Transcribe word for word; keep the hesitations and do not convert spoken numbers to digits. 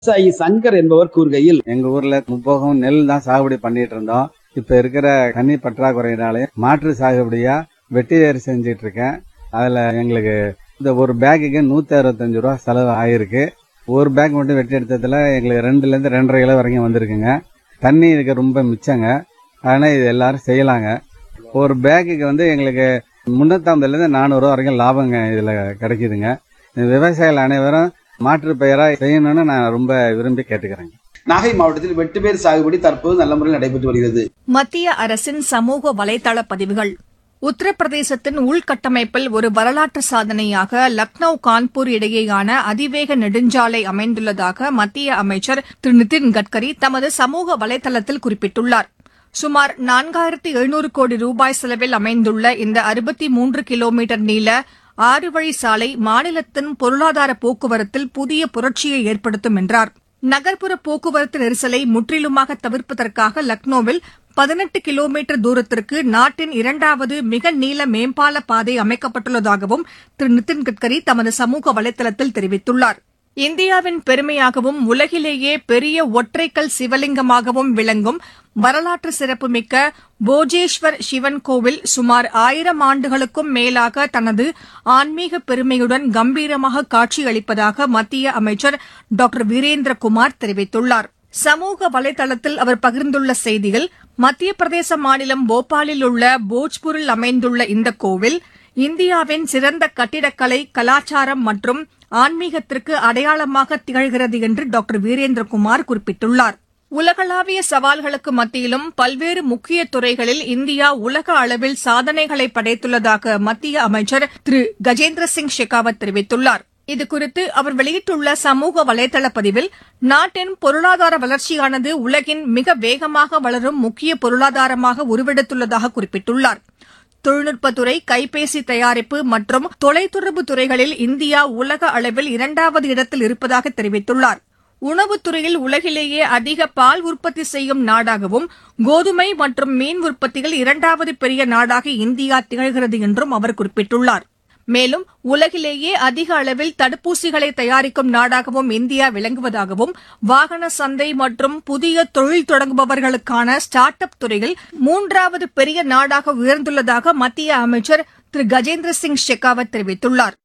விவசாயி சங்கர் என்பவர் கூறுகையில், எங்க ஊர்ல முப்போகம் நெல் தான் சாகுபடி பண்ணிட்டு இருந்தோம். இப்ப இருக்கிற தண்ணி பற்றாக்குறையினாலே மாற்று சாகுபடியா வெட்டி வேறு செஞ்சிட்டு இருக்கேன். அதுல எங்களுக்கு இந்த ஒரு பேக்குக்கு நூத்தி அறுபத்தஞ்சு ரூபா செலவு ஆயிருக்கு. ஒரு பேக் மட்டும் வெட்டி எடுத்ததுல எங்களுக்கு ரெண்டுல இருந்து ரெண்டரை கிலோ வரைக்கும் வந்திருக்குங்க. தண்ணி இதுக்கு ரொம்ப மிச்சங்க. அதனால இது எல்லாரும் செய்யலாங்க. ஒரு பேக்குக்கு வந்து எங்களுக்கு முன்னூத்தம்பதுல இருந்து நானூறு ரூபா வரைக்கும் லாபங்க இதுல கிடைக்குதுங்க. விவசாயிகள் அனைவரும் மாற்று பெயரா செய்யணும்னு நான் ரொம்ப விரும்பி கேட்டுக்கிறேன். நாகை மாவட்டத்தில் வெட்டுவேர் சாகுபடி தற்போது நல்ல முறையில் நடைபெற்று வருகிறது. மத்திய அரசின் சமூக வலைதள பதிவுகள். உத்தரப்பிரதேசத்தின் உள்கட்டமைப்பில் ஒரு வரலாற்று சாதனையாக லக்னோ கான்பூர் இடையேயான அதிவேக நெடுஞ்சாலை அமைந்துள்ளதாக மத்திய அமைச்சர் திரு நிதின் கட்கரி தமது சமூக வலைதளத்தில் குறிப்பிட்டுள்ளார். சுமார் நான்காயிரத்து எழுநூறு கோடி ரூபாய் செலவில் அமைந்துள்ள இந்த அறுபத்து மூன்று கிலோமீட்டர் நீள ஆறு வழி சாலை மாநிலத்தின் பொருளாதார போக்குவரத்தில் புதிய புரட்சியை ஏற்படுத்தும் என்றார். நகர்ப்புற போக்குவரத்து நெரிசலை முற்றிலுமாக தவிர்ப்பதற்காக லக்னோவில் பதினெட்டு கிலோமீட்டர் தூரத்திற்கு நாட்டின் இரண்டாவது மிக நீள மேம்பால பாதை அமைக்கப்பட்டுள்ளதாகவும் திரு நிதின் கட்கரி தமது சமூக வலைதளத்தில் தெரிவித்துள்ளார். இந்தியாவின் பெருமையாகவும் உலகிலேயே பெரிய ஒற்றைக்கல் சிவலிங்கமாகவும் விளங்கும் வரலாற்று சிறப்புமிக்க போஜேஸ்வர் சிவன் கோவில் சுமார் ஆயிரம் ஆண்டுகளுக்கும் மேலாக தனது ஆன்மீக பெருமையுடன் கம்பீரமாக காட்சியளிப்பதாக மத்திய அமைச்சர் டாக்டர் வீரேந்திரகுமார் தெரிவித்துள்ளார். சமூக வலைதளத்தில் அவர் பகிர்ந்துள்ள செய்தியில், மத்திய பிரதேச மாநிலம் போபாலில் உள்ள போஜ்பூரில் அமைந்துள்ள இந்த கோவில் இந்தியாவின் சிறந்த கட்டிடக்கலை, கலாச்சாரம் மற்றும் ஆன்மீகத்திற்கு அடையாளமாக திகழ்கிறது என்று டாக்டர் வீரேந்திரகுமார் குறிப்பிட்டுள்ளார். உலகளாவிய சவால்களுக்கு மத்தியிலும் பல்வேறு முக்கிய துறைகளில் இந்தியா உலக அளவில் சாதனைகளை படைத்துள்ளதாக மத்திய அமைச்சர் திரு கஜேந்திர சிங் ஷெகாவத் தெரிவித்துள்ளார். இதுகுறித்து அவர் வெளியிட்டுள்ள சமூக வலைதள பதிவில், நாட்டின் பொருளாதார வளர்ச்சியானது உலகின் மிக வேகமாக வளரும் முக்கிய பொருளாதாரமாக உருவெடுத்துள்ளதாக குறிப்பிட்டுள்ளார். தொழில்நுட்பத்துறை, கைபேசி தயாரிப்பு மற்றும் தொலைத்தொடர்பு துறைகளில் இந்தியா உலக அளவில் இரண்டாவது இடத்தில் இருப்பதாக தெரிவித்துள்ளார். உணவுத்துறையில் உலகிலேயே அதிக பால் உற்பத்தி செய்யும் நாடாகவும், கோதுமை மற்றும் மீன் உற்பத்தியில் இரண்டாவது பெரிய நாடாக இந்தியா திகழ்கிறது என்றும் அவர் குறிப்பிட்டுள்ளார். மேலும் உலகிலேயே அதிக அளவில் தடுப்பூசிகளை தயாரிக்கும் நாடாகவும் இந்தியா விளங்குவதாகவும், வாகன சந்தை மற்றும் புதிய தொழில் தொடங்குபவர்களுக்கான ஸ்டார்ட் அப் துறையில் மூன்றாவது பெரிய நாடாக உயர்ந்துள்ளதாக மத்திய அமைச்சர் திரு கஜேந்திர சிங் ஷெகாவத் தெரிவித்துள்ளார்.